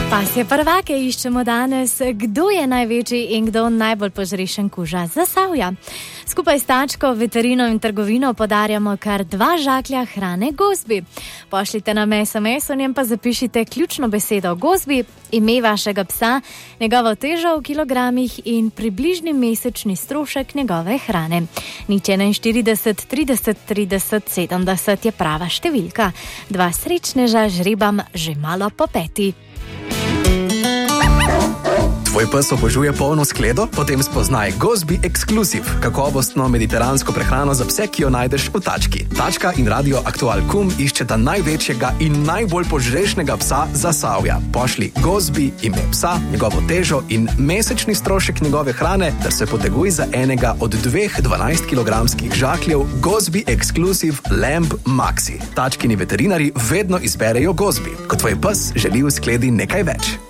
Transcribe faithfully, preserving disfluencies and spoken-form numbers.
Pasje prvake iščemo danes, kdo je največji in kdo najbolj požrešen kuža Zasavja. Skupaj s tačko, veterino in trgovino podarjamo kar dva žaklja hrane Gozbi. Pošljite nam es em es, v njem pa zapišite ključno besedo Gozbi, ime vašega psa, njegovo težo v kilogramih in približni mesečni strošek njegove hrane. nič enainštirideset trideset trideset sedemdeset je prava številka. Dva srečneža žrebam že malo po peti. Tvoj pes obožuje polno skledo? Potem spoznaj Gozbi Exclusive, kakovostno mediteransko prehrano za pse, ki jo najdeš v tački. Tačka in Radio Aktual Kum iščeta največjega in najbolj požrešnega psa Zasavja. Pošli Gozbi, ime psa, njegovo težo in mesečni strošek njegove hrane, ter se poteguj za enega od dveh dvanajstkilogramskih žakljev Gozbi Exclusive Lamb Maxi. Tačkini veterinari vedno izberejo Gozbi, ko tvoj pes želi v skledi nekaj več.